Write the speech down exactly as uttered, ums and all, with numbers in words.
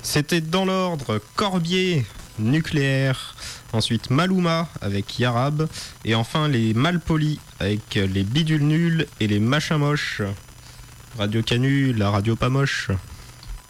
C'était dans l'ordre Corbier, Nucléaire, ensuite Maluma avec Yarab, et enfin les Malpolis avec les Bidules Nuls et les Machins Moches. Radio Canu, la radio pas moche.